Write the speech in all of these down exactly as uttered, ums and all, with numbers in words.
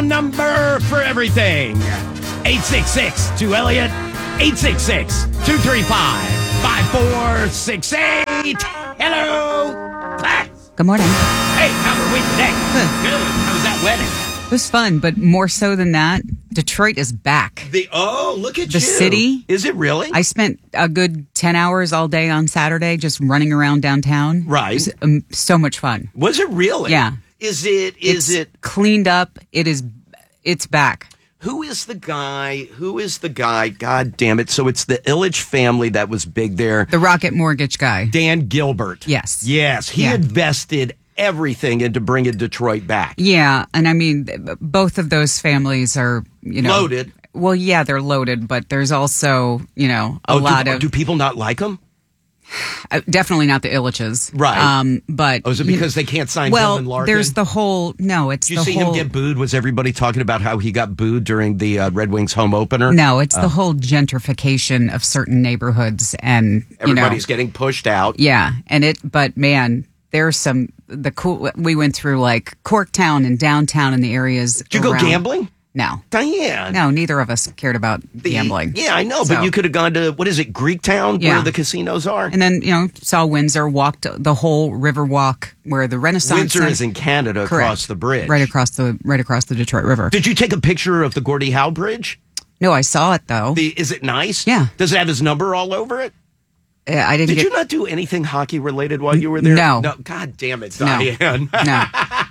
phone number for everything. eight six six two Elliot. eight six six two three five five four six eight. Hello, class. Good morning. Hey, how are we today? Good. Good. How was that wedding? It was fun, but more so than that, Detroit is back. The oh, look at The you. city. Is it really? I spent a good ten hours all day on Saturday just running around downtown. Right. It was um, so much fun. Was it really? Yeah. Is it? Is It's it? cleaned up? It is. It's back. Who is the guy? Who is the guy? God damn it! So it's the Illich family that was big there. The Rocket Mortgage guy. Dan Gilbert. Yes. Yes. He Yeah. invested everything into bringing Detroit back. Yeah, and I mean, both of those families are, you know, Loaded. Well, yeah, they're loaded, but there's also, you know, a oh, lot do, of do people not like him? uh, definitely not the Illiches, Right. Um, but Oh, is it you because they can't sign well, Dylan Larkin? there's the whole no. It's Did you the see whole him get booed? Was everybody talking about how he got booed during the uh, Red Wings home opener? no. It's Oh. the whole gentrification of certain neighborhoods, and you Everybody's know, getting pushed out. yeah, and it. But man, there's some the cool. We went through like Corktown and downtown and the areas. Did you go around- gambling? No, Diane. no. Neither of us cared about The- gambling. Yeah, I know, So- but you could have gone to, what is it, Greektown, Yeah. where the casinos are? And then, you know, saw Windsor, walked the whole river walk where the Renaissance Windsor Center- is in Canada, Correct. across the bridge. Right across the right across the Detroit River. Did you take a picture of the Gordie Howe Bridge? No, I saw it though. The Is it nice? Yeah. Does it have his number all over it? Uh, I didn't Did get you not do anything hockey related while you were there? No. No. God damn it, no, Diane. no.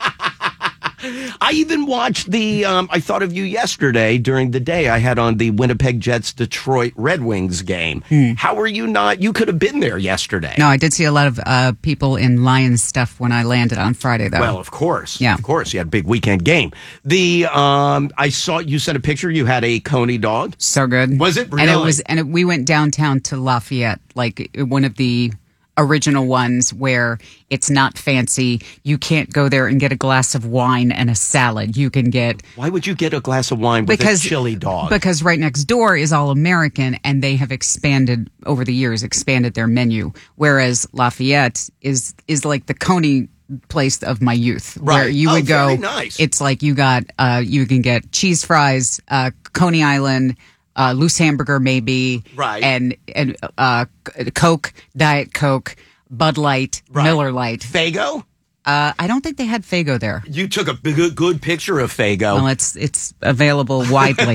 I even watched the, um, I thought of you yesterday during the day. I had on the Winnipeg Jets Detroit Red Wings game. Hmm. How were you not? You could have been there yesterday. No, I did see a lot of uh, people in Lions stuff when I landed on Friday though. Well, of course. Yeah. Of course. You had a big weekend game. The, um, I saw you sent a picture. You had a Coney dog. so good. Was it And it really? was, and it, we went downtown to Lafayette, like one of the original ones where it's not fancy. You can't go there and get a glass of wine and a salad. You can get Why would you get a glass of wine with because a chili dog? Because right next door is all American, and they have expanded over the years, expanded their menu. Whereas Lafayette is is like the Coney place of my youth, where Right. you Oh, would go. very nice. It's like you got uh, you can get cheese fries, uh, Coney Island. Uh, loose hamburger, maybe, Right. and and uh, Coke, Diet Coke, Bud Light, Right. Miller Light. Fago? Uh, I don't think they had Fago there. You took a big, good picture of Fago. Well, it's it's available widely.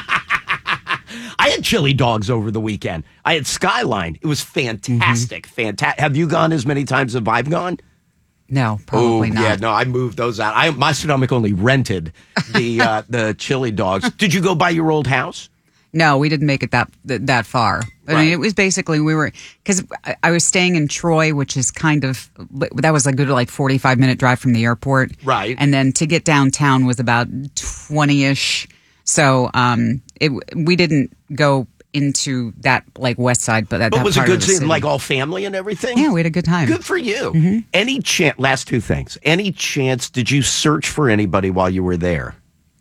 I had chili dogs over the weekend. I had Skyline. It was fantastic. Mm-hmm. Fantastic. Have you gone as many times as I've gone? No, probably oh, not. yeah, no, I moved those out. I, my stomach only rented the uh, the chili dogs. Did you go by your old house? No, we didn't make it that that, that far. I Right. mean, it was basically we were because I, I was staying in Troy, which is kind of that was a good like forty-five minute drive from the airport, Right. And then to get downtown was about twenty ish. So um, it we didn't go into that like west side, but that, But that was it part good of the seeing city. like all family and everything? Yeah, we had a good time. Good for you. Mm-hmm. Any chance? Last two things. Any chance? Did you search for anybody while you were there?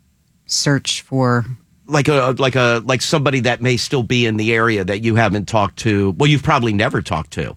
Search for Like a like a like somebody that may still be in the area that you haven't talked to. Well, you've probably never talked to.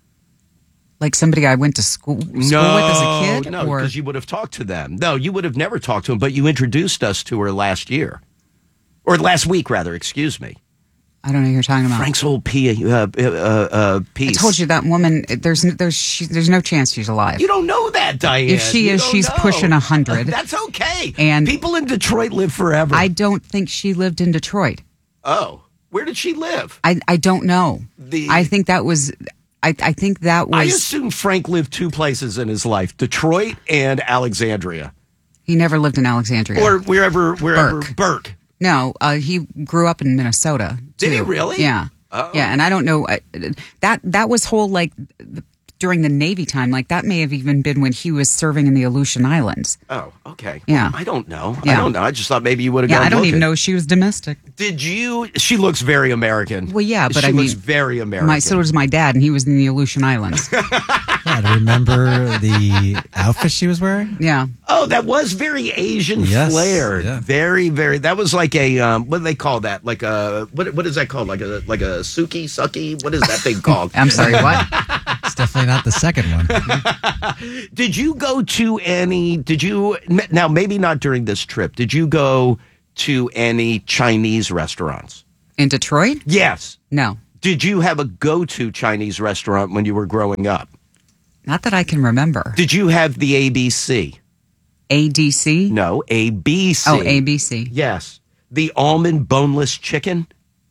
like somebody I went to school, school No, with as a kid, no, or because you would have talked to them. No, you would have never talked to them. But you introduced us to her last year, or last week, rather. Excuse me. I don't know who you're talking about. Frank's old P, uh, uh, uh, I piece. told you that woman. There's there's she, there's no chance she's alive. You don't know that, Diane. If she You is, don't she's know. pushing a hundred. That's okay. And- people in Detroit live forever. I don't think she lived in Detroit. oh, where did she live? I I don't know. The- I think that was. I I think that I was. assume Frank lived two places in his life: Detroit and Alexandria, He never lived in Alexandria. or wherever, wherever. Burke. Burke. no, uh, he grew up in Minnesota. Did he too. really? Yeah. Oh. Yeah, and I don't know uh, that that was whole like during the Navy time. Like that may have even been when he was serving in the Aleutian Islands. Oh, okay. Yeah. I don't know. I Yeah. don't know. I just thought maybe you would have Yeah, gone I don't looking. even know she was domestic. Did you? She looks very American. Well, yeah, but she I looks mean, very American. My so does my dad, and he was in the Aleutian Islands. Yeah, to remember the outfit she was wearing? Yeah. Oh, that was very Asian Yes, flair. yeah. Very, very. That was like a um, what do they call that? Like a what? What is that called? Like a like a suki sucky? What is that thing called? I'm sorry, what? It's definitely not the second one. Did you go to any, did you, now maybe not during this trip, did you go to any Chinese restaurants? In Detroit? Yes. No. Did you have a go-to Chinese restaurant when you were growing up? Not that I can remember. Did you have the A B C? A D C? No, A B C. Oh, A B C. Yes. The almond boneless chicken.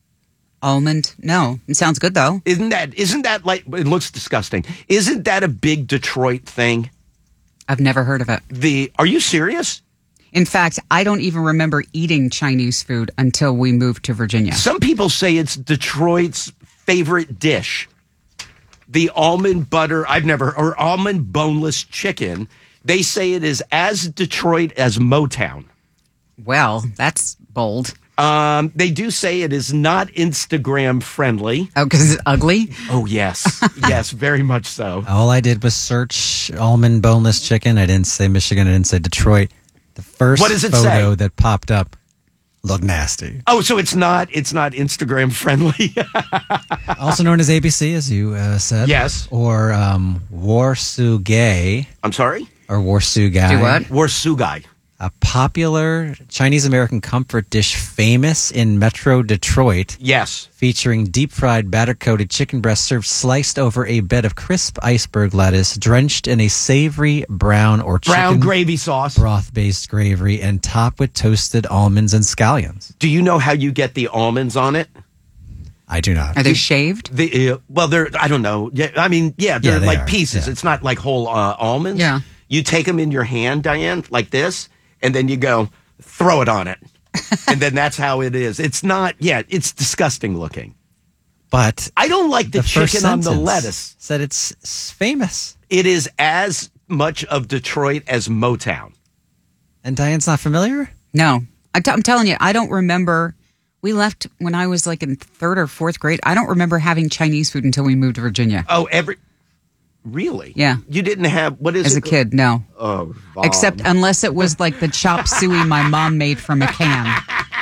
Almond? No. It sounds good, though. Isn't that, isn't that like, it looks disgusting. Isn't that a big Detroit thing? I've never heard of it. The, are you serious? In fact, I don't even remember eating Chinese food until we moved to Virginia. Some people say it's Detroit's favorite dish. The almond butter, I've never, or almond boneless chicken. They say it is as Detroit as Motown. Well, that's bold. Um, they do say it is not Instagram friendly. Oh, because it's ugly? Oh, yes. Yes, very much so. All I did was search almond boneless chicken. I didn't say Michigan. I didn't say Detroit. The first What does it photo say? that popped up looked nasty. Oh, so it's not it's not Instagram friendly. Also known as A B C, as you uh, said. Yes. Or um, Warsu Gay I'm sorry? or Warsu Guy. Do what? Warsugai. A popular Chinese-American comfort dish famous in Metro Detroit, Yes. featuring deep-fried, batter-coated chicken breast served sliced over a bed of crisp iceberg lettuce, drenched in a savory brown or Brown chicken gravy sauce. broth-based gravy, and topped with toasted almonds and scallions. Do you know how you get the almonds on it? I do not. Are they shaved? The uh, well, they're I don't know. Yeah, I mean, yeah, they're Yeah, they like are. pieces. Yeah. It's not like whole uh, almonds. Yeah. You take them in your hand, Diane, like this, and then you go throw it on it, and then that's how it is. It's not. Yeah, it's disgusting looking. But I don't like the, the first chicken on the sentence lettuce. said it's s- famous. It is as much of Detroit as Motown. And Diane's not familiar? No. I t- I'm telling you, I don't remember. We left when I was like in third or fourth grade. I don't remember having Chinese food until we moved to Virginia. Oh, every really? Yeah. You didn't have what is As it? a kid, no. Oh, Vaughn. Except unless it was like the chop suey my mom made from a can.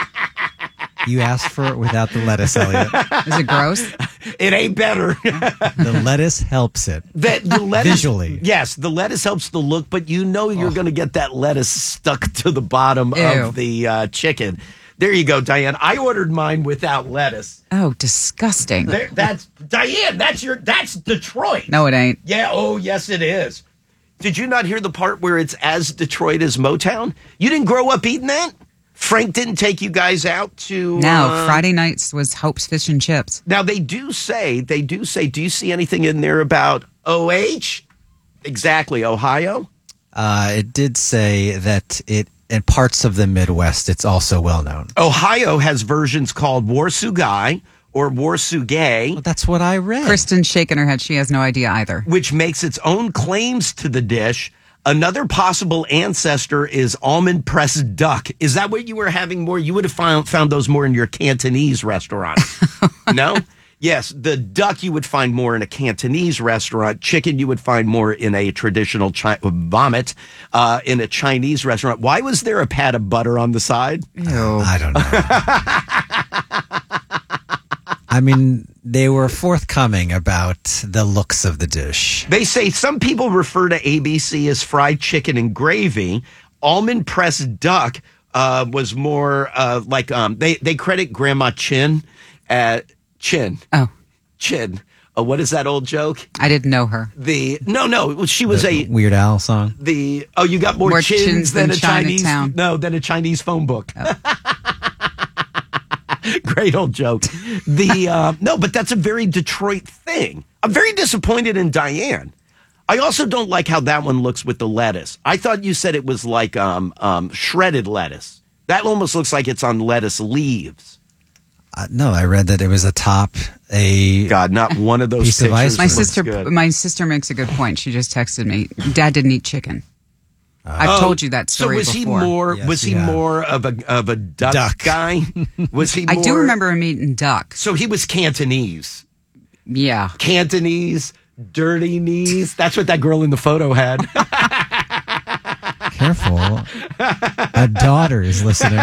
You asked for it without the lettuce, Elliot. Is it gross? it ain't better. The lettuce helps it. That the lettuce, Visually. yes, the lettuce helps the look, but you know you're going to get that lettuce stuck to the bottom Ew. of the uh, chicken. There you go, Diane. I ordered mine without lettuce. Oh, disgusting. There, that's Diane. That's your. That's Detroit. No, it ain't. Yeah. Oh, yes, it is. Did you not hear the part where it's as Detroit as Motown? You didn't grow up eating that. Frank didn't take you guys out to. No, uh, Friday nights was Hope's Fish and Chips. Now they do say they do say. Do you see anything in there about O H? Exactly, Ohio. Uh, it did say that it in parts of the Midwest, it's also well known. Ohio has versions called Warsugai or Warsugay, Well, that's what I read. Kristen's shaking her head. She has no idea either. which makes its own claims to the dish. Another possible ancestor is almond pressed duck. Is that what you were having more? You would have found, found those more in your Cantonese restaurant. No? Yes, the duck you would find more in a Cantonese restaurant. Chicken you would find more in a traditional chi- vomit uh, in a Chinese restaurant. Why was there a pat of butter on the side? Ew. I don't know. I mean, they were forthcoming about the looks of the dish. They say some people refer to A B C as fried chicken and gravy. Almond pressed duck uh, was more uh, like um, they they credit Grandma Chin at Chin Oh, Chin. Uh, what is that old joke? I didn't know her. The no no she was a Weird Al song. the oh you got more, More chins, chins than, than a Chinese Chinatown. no than a Chinese phone book. Great old joke. The uh, no, but that's a very Detroit thing. I'm very disappointed in Diane. I also don't like how that one looks with the lettuce. I thought you said it was like um, um, shredded lettuce. That almost looks like it's on lettuce leaves. Uh, no, I read that it was atop a. God, not one of those Piece of pictures ice My Looks sister, good. my sister makes a good point. She just texted me. Dad didn't eat chicken. I've told you that story So was before. he more? Yes, was he yeah. more of a of a duck, Duck. guy? Was he? I More, do remember him eating duck. So he was Cantonese. Yeah. Cantonese, dirty knees. That's what that girl in the photo had. Careful. A daughter is listening.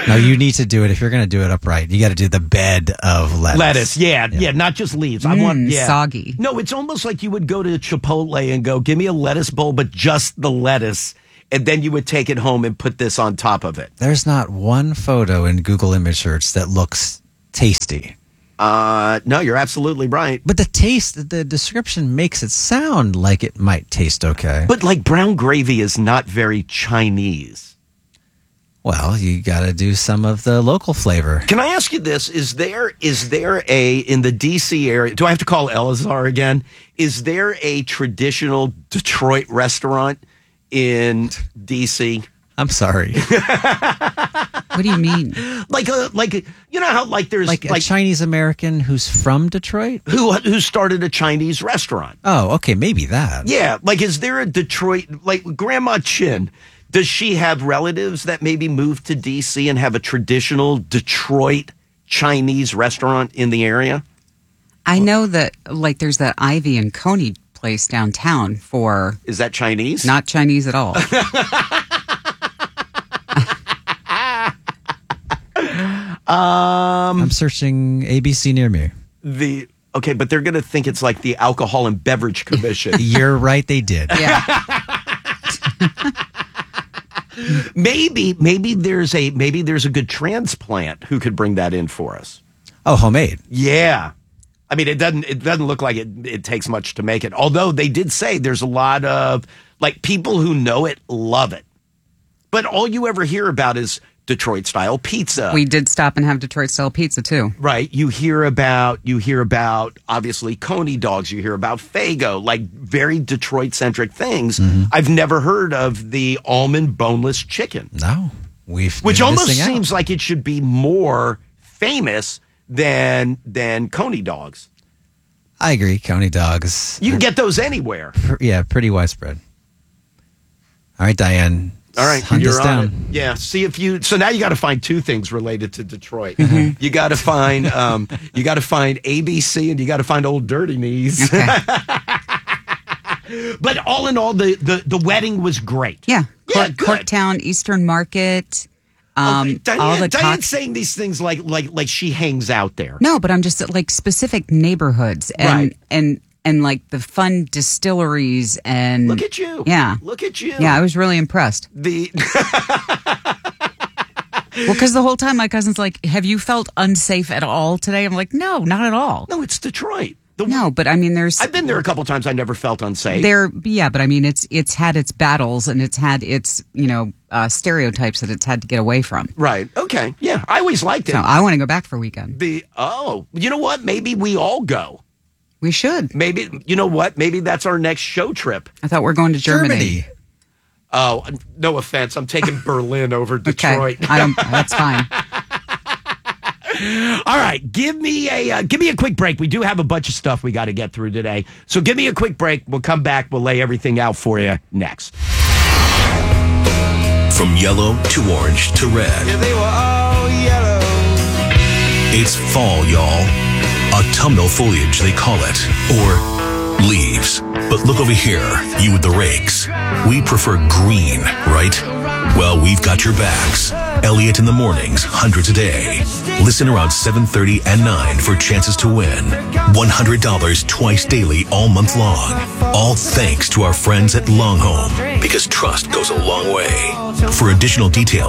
No, you need to do it. If you're going to do it upright, you got to do the bed of lettuce. Lettuce, yeah, yeah, yeah, not just leaves. I Mm, want yeah. soggy. No, it's almost like you would go to Chipotle and go, give me a lettuce bowl, but just the lettuce. And then you would take it home and put this on top of it. There's not one photo in Google image search that looks tasty. Uh, no, you're absolutely right. But the taste, the description makes it sound like it might taste okay. But like brown gravy is not very Chinese. Well, you got to do some of the local flavor. Can I ask you this? Is there is there a, in the D C area, do I have to call Elazar again? Is there a traditional Detroit restaurant in D C? I'm sorry. What do you mean? Like a, like a, you know how like there's Like, like, a Chinese American who's from Detroit? who who started a Chinese restaurant? Oh, okay, maybe that. Yeah, like is there a Detroit, like Grandma Chin, does she have relatives that maybe moved to D C and have a traditional Detroit Chinese restaurant in the area? I know that, like, there's that Ivy and Coney place downtown for Is that Chinese? not Chinese at all. Um, I'm searching A B C near me. the okay, but they're going to think it's like the Alcohol and Beverage Commission. You're right, they did. Yeah. maybe maybe there's a maybe there's a good transplant who could bring that in for us. Oh, homemade. Yeah. I mean, it doesn't it doesn't look like it it takes much to make it. Although they did say there's a lot of like people who know it love it. But all you ever hear about is Detroit style pizza. We did stop and have Detroit style pizza too. Right. You hear about you hear about obviously Coney dogs, you hear about Faygo, like very Detroit centric things. Mm-hmm. I've never heard of the almond boneless chicken. No. We've Which been almost missing out. seems like it should be more famous than than Coney dogs. I agree. County dogs. You can get those anywhere. Pr- yeah, pretty widespread. All right, Diane. All right, Hunt you're us on down. it. Yeah, see if you. So now you got to find two things related to Detroit. Mm-hmm. You got to find, um, you got to find A B C, and you got to find Old Dirty Knees. Okay. But all in all, the the, the wedding was great. Yeah. Yeah, Court, good. Corktown, Eastern Market. Um, Okay, Diane, all the Diane's talk- saying these things like like like she hangs out there. No, but I'm just at, like specific neighborhoods and Right. and and like the fun distilleries and Look at you. Yeah. Look at you. Yeah, I was really impressed. The Well, because the whole time my cousin's like, "Have you felt unsafe at all today?" I'm like, "No, not at all." no, it's Detroit. The, No, but I mean, there's I've been there a couple times. I never felt unsafe. there, yeah, but I mean, it's it's had its battles and it's had its you know uh, stereotypes that it's had to get away from. Right. Okay. Yeah. I always liked it. So I want to go back for a weekend. The oh, you know what? Maybe we all go. We should. Maybe you know what? Maybe that's our next show trip. I thought we we're going to Germany. Oh, no offense. I'm taking Berlin over Detroit. Okay, I don't, that's fine. All right, give me a uh, give me a quick break. We do have a bunch of stuff we got to get through today, so give me a quick break. We'll come back. We'll lay everything out for you next. From yellow to orange to red. Yeah, they were all yellow. It's fall, y'all. Autumnal foliage, they call it. Or leaves. But look over here, you with the rakes. We prefer green, right? Well, we've got your backs. Elliot in the mornings, hundreds a day. Listen around seven thirty and nine for chances to win. one hundred dollars twice daily all month long. All thanks to our friends at Longhome, because trust goes a long way. For additional details,